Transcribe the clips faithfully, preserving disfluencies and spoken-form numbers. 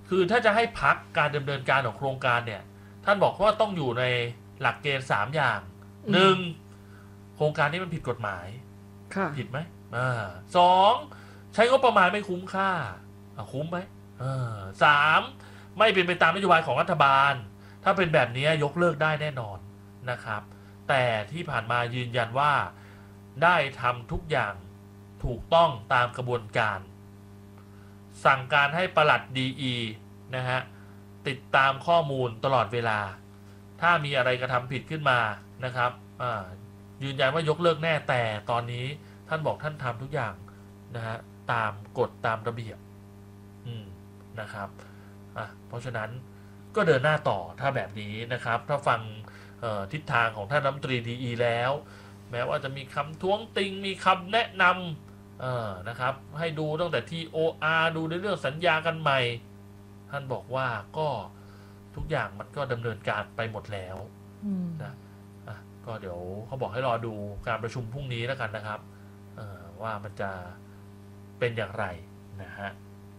คือถ้าจะให้พักการดำเนินการของโครงการเนี่ยท่านบอกว่าต้องอยู่ในหลักเกณฑ์สามอย่างหนึ่งโครงการนี้มันผิดกฎหมายผิดไหมอ่าสองใช้งบประมาณไม่คุ้มค่าคุ้มไหมอ่าสามไม่เป็นไปตามนโยบายของรัฐบาลถ้าเป็นแบบนี้ยกเลิกได้แน่นอนนะครับแต่ที่ผ่านมายืนยันว่าได้ทำทุกอย่างถูกต้องตามกระบวนการสั่งการให้ปลัดดีอีนะฮะติดตามข้อมูลตลอดเวลาถ้ามีอะไรกระทำผิดขึ้นมานะครับยืนยันว่ายกเลิกแน่แต่ตอนนี้ท่านบอกท่านทำทุกอย่างนะฮะตามกฎตามระเบียบนะครับเพราะฉะนั้นก็เดินหน้าต่อถ้าแบบนี้นะครับถ้าฟังทิศทางของท่านรัฐมนตรีดีอีแล้วแม้ว่าจะมีคำท้วงติงมีคำแนะนำนะครับให้ดูตั้งแต่ ที โอ อาร์ ดูในเรื่องสัญญากันใหม่ท่านบอกว่าก็ทุกอย่างมันก็ดำเนินการไปหมดแล้วนะก็เดี๋ยวเขาบอกให้รอดูการประชุมพรุ่งนี้แล้วกันนะครับว่ามันจะเป็นอย่างไรนะฮะ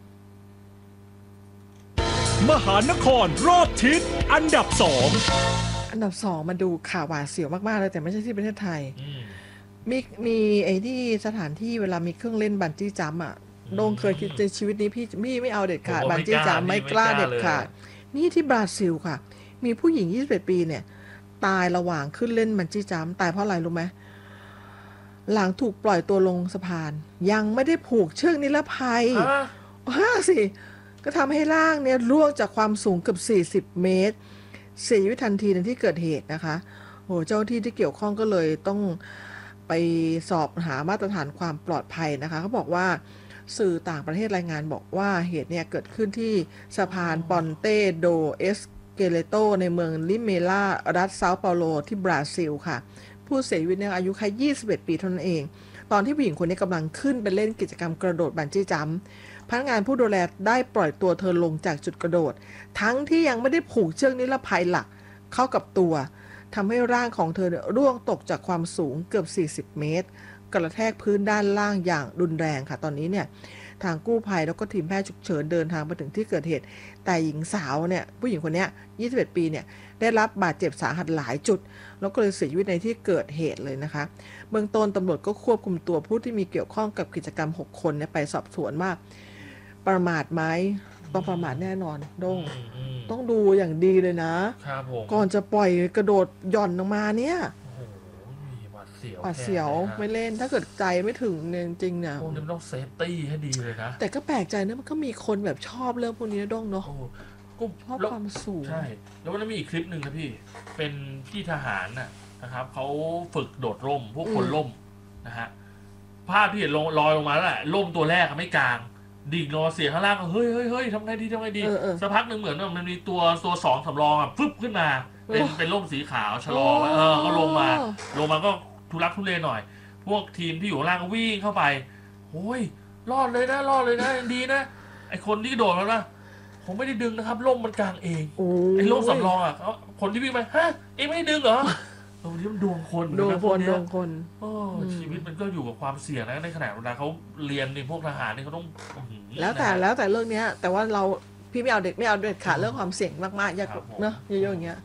มหานครรอบทิศอันดับสองอันดับสองมาดูข่าวหวาดเสียวมากๆเลยแต่ไม่ใช่ที่ประเทศไทยมีมีไอ้ที่สถานที่เวลามีเครื่องเล่นบันจี้จัมป์อ่ะโด่งเคยคิดในชีวิตนี้พี่พี่ไม่เอาเด็ดขาดบันจี้จัมป์ไม่กล้าเด็ดขาดนี่ที่บราซิลค่ะมีผู้หญิงยี่สิบเอ็ดปีเนี่ยตายระหว่างขึ้นเล่นบันจี้จัมป์ตายเพราะอะไรรู้ไหมหลังถูกปล่อยตัวลงสะพานยังไม่ได้ผูกเชือกนิรภัยฮ่าสิก็ทำให้ร่างเนี่ยร่วงจากความสูงเกือบสี่สิบเมตรเสียชีวิตทันทีในที่เกิดเหตุนะคะโอ้เจ้าที่ที่เกี่ยวข้องก็เลยต้องไปสอบหามาตรฐานความปลอดภัยนะคะเขาบอกว่าสื่อต่างประเทศรายงานบอกว่าเหตุเนี่ยเกิดขึ้นที่สะพานปอนเตโดเอสเกเลโตในเมืองลิเมล่ารัฐเซาเปาโลที่บราซิลค่ะผู้เสียชีวิตเนี่ยอายุแค่ยี่สิบเอ็ดปีเท่านั้นเองตอนที่ผู้หญิงคนนี้กำลังขึ้นไปเล่นกิจกรรมกระโดดบันจี้จัมป์พนักงานผู้ดูแลได้ปล่อยตัวเธอลงจากจุดกระโดดทั้งที่ยังไม่ได้ผูกเชือกนิรภัยหลักเข้ากับตัวทำให้ร่างของเธอร่วงตกจากความสูงเกือบสี่สิบเมตรกระแทกพื้นด้านล่างอย่างรุนแรงค่ะตอนนี้เนี่ยทางกู้ภัยแล้วก็ทีมแพทย์ฉุกเฉินเดินทางไปถึงที่เกิดเหตุแต่หญิงสาวเนี่ยผู้หญิงคนนี้ยี่สิบเอ็ดปีเนี่ยได้รับบาดเจ็บสาหัสหลายจุดแล้วก็เลยเสียชีวิตในที่เกิดเหตุเลยนะคะเบื้องต้นตำรวจก็ควบคุมตัวผู้ที่มีเกี่ยวข้องกับกิจกรรมหกคนเนี่ยไปสอบสวนว่าประมาทไหมต้องประมาทแน่นอนด้งต้องดูอย่างดีเลยนะก่อนจะปล่อยกระโดดหย่อนลงมาเนี่ยหวาดเสียวหวาดเสียวไม่เล่นถ้าเกิดใจไม่ถึงเนี่ยจริงๆเนี่ยพวกนี้มันต้องเซฟตี้ให้ดีเลยนะแต่ก็แปลกใจนะมันก็มีคนแบบชอบเรื่องพวกนี้ด้งเนาะชอบความสูงใช่แล้วมันมีอีกคลิปหนึ่งนะพี่เป็นพี่ทหารนะครับเขาฝึกโดดร่มพวกคนร่มนะฮะภาพที่เห็นลงลอยลงมาแล้วแหละร่มตัวแรกไม่กลางดิ่งรอเสียข้างล่างเฮ้ยเฮ้ยเฮ้ยทำไงดีทำไงดีสักพักหนึ่งเหมือนมันมีตัวตัวสองสำรองอ่ะฟึบขึ้นมาเป็นเป็นร่มสีขาวชะลอเออก็ลงมาลงมาก็ทุลักทุเลหน่อยพวกทีมที่อยู่ข้างล่างก็วิ่งเข้าไปโอ้ยรอดเลยนะรอดเลยนะดีนะไอคนที่โดดแล้วนะผมไม่ได้ดึงนะครับร่มมันกลางเองไอร่มสำรองอ่ะคนที่วิ่งไปฮะเองไม่ได้ดึงเหรอตรงนี้มันดวงคนดวงคนดวงคนชีวิตมันก็อยู่กับความเสี่ยงนะในขณะเวลาเขาเรียนในพวกทหารนี่เขาต้องแล้วแต่แล้วแต่เรื่องนี้แต่ว่าเราพี่ไม่เอาเด็กไม่เอาเด็กขาดเรื่องความเสี่ยงมากๆยากเนอะเยอะๆอย่างเงี้ย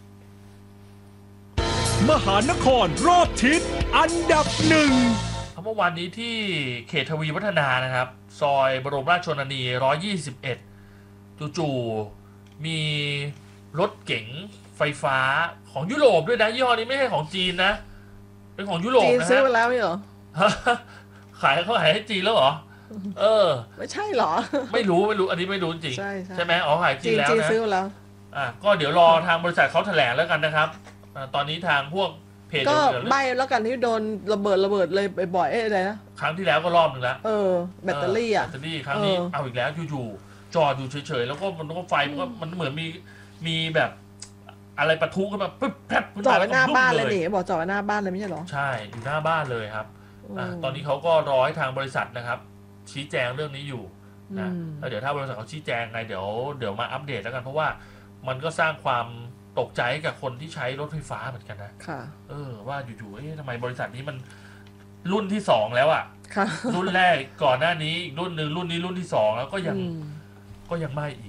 มหานครรอบทิศอันดับหนึ่งเมื่อวานนี้ที่เขตทวีวัฒนานะครับซอยบรมราชชนนีหนึ่งร้อยยี่สิบเอ็ดจู่ๆมีรถเก๋งไฟฟ้าของยุโรปด้วยนะยี่ห้อนี้ไม่ใช่ของจีนนะเป็นของยุโรปนะฮะจีนซื้อมาแล้วไม่เหรอขายเขาขายให้จีนแล้วเหรอเออไม่ใช่เหรอไม่รู้ไม่รู้อันนี้ไม่รู้จริงใช่ไหมอ๋อขายจีนแล้วนะจีนซื้อมาแล้วอ่ะก็เดี๋ยวรอทางบริษัทเขาแถลงแล้วกันนะครับตอนนี้ทางพวกเพจก็ใบแล้วกันที่โดนระเบิดระเบิดเลยบ่อยๆอะไรนะครั้งที่แล้วก็รอบหนึ่งแล้วเออแบตเตอรี่อ่ะแบตเตอรี่ครั้งนี้เอาอีกแล้วอยู่ๆจอดอยู่เฉยๆแล้วก็มันก็ไฟมันก็มันเหมือนมีมีแบบอะไรปะทุขึ้นมาปึ๊บแป๊บจอดไว้หน้าบ้านเลยนี่บอกจอดไว้หน้าบ้านเลยไม่ใช่หรอใช่อยู่หน้าบ้านเลยครับอ่าตอนนี้เขาก็รอให้ทางบริษัทนะครับชี้แจงเรื่องนี้อยู่นะแล้วเดี๋ยวถ้าบริษัทเขาชี้แจงไงเดี๋ยวเดี๋ยวมาอัปเดตแล้วกันเพราะว่ามันก็สร้างความตกใจกับคนที่ใช้รถไฟฟ้าเหมือนกันนะค่ะเออว่าอยู่ๆเอ๊ะทำไมบริษัทนี้มันรุ่นที่สองแล้วอ่ะรุ่นแรกก่อนหน้านี้อีกรุ่นหนึ่งรุ่นนี้รุ่นที่สองแล้วก็ยังก็ยังไม่อีก